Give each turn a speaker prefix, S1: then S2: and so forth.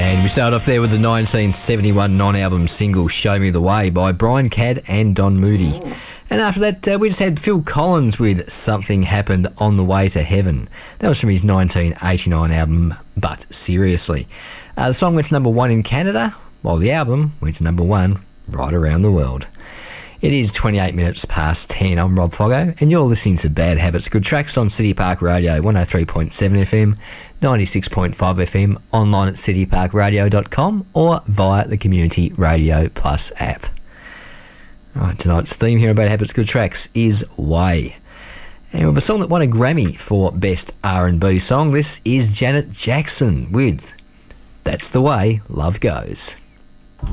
S1: And we start off there with the 1971 non-album single Show Me the Way by Brian Cadd and Don Moody. And after that, we just had Phil Collins with Something Happened on the Way to Heaven. That was from his 1989 album, But Seriously. The song went to number 1 in Canada, while the album went to number 1 right around the world. It is 28 minutes past 10. I'm Rob Foggo, and you're listening to Bad Habits, Good Tracks on City Park Radio, 103.7 FM, 96.5 FM, online at cityparkradio.com or via the Community Radio Plus app. Right, tonight's theme here on Bad Habits, Good Tracks is Way. And we have a song that won a Grammy for Best R&B Song. This is Janet Jackson with That's the Way Love Goes.